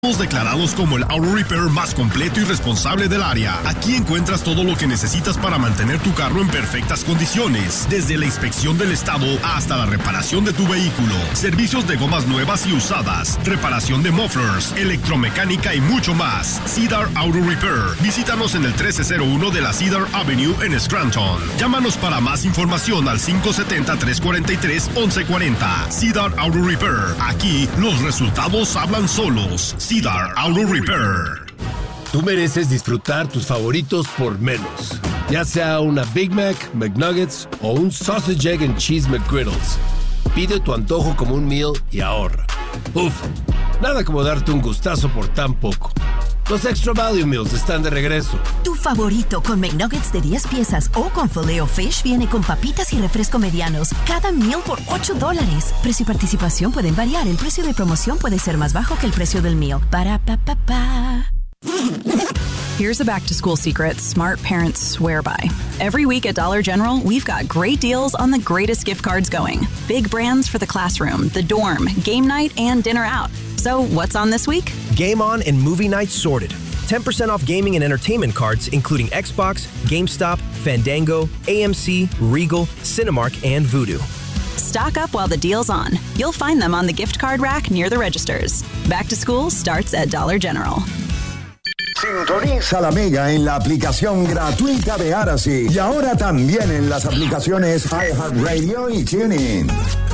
Somos declarados como el Auto Repair más completo y responsable del área. Aquí encuentras todo lo que necesitas para mantener tu carro en perfectas condiciones, desde la inspección del estado hasta la reparación de tu vehículo. Servicios de gomas nuevas y usadas, reparación de mufflers, electromecánica y mucho más. Cedar Auto Repair. Visítanos en el 1301 de la Cedar Avenue en Scranton. Llámanos para más información al 570-343-1140. Cedar Auto Repair. Aquí los resultados hablan solos. Cedar Auto Repair. Tú mereces disfrutar tus favoritos por menos. Ya sea una Big Mac, McNuggets o un Sausage, Egg and Cheese McGriddles. Pide tu antojo como un meal y ahorra. Uf, nada como darte un gustazo por tan poco. Los Extra Value Meals están de regreso. Tu favorito con McNuggets de 10 piezas o con Filet-O-Fish viene con papitas y refresco medianos. Cada meal por $8. Precio y participación pueden variar. El precio de promoción puede ser más bajo que el precio del meal. Para-pa-pa-pa. Here's a back-to-school secret smart parents swear by. Every week at Dollar General, we've got great deals on the greatest gift cards going. Big brands for the classroom, the dorm, game night, and dinner out. So what's on this week? Game On and Movie Night sorted. 10% off gaming and entertainment cards, including Xbox, GameStop, Fandango, AMC, Regal, Cinemark, and Vudu. Stock up while the deal's on. You'll find them on the gift card rack near the registers. Back to school starts at Dollar General. Sintoniza la Mega en la aplicación gratuita de Aracy y ahora también en las aplicaciones iHeartRadio y TuneIn.